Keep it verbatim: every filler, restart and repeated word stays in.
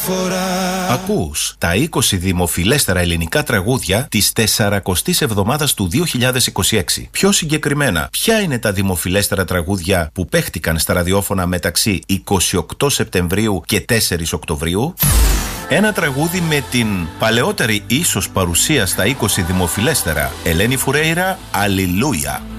φορά. Ακούς τα είκοσι δημοφιλέστερα ελληνικά τραγούδια της σαρανταοστής εβδομάδας του δύο χιλιάδες είκοσι έξι. Πιο συγκεκριμένα, ποια είναι τα δημοφιλέστερα τραγούδια που παίχτηκαν στα ραδιόφωνα μεταξύ εικοστή όγδοη Σεπτεμβρίου και τέσσερις Οκτωβρίου? Ένα τραγούδι με την παλαιότερη ίσως παρουσία στα είκοσι δημοφιλέστερα, Ελένη Φουρέιρα, Αλληλούια.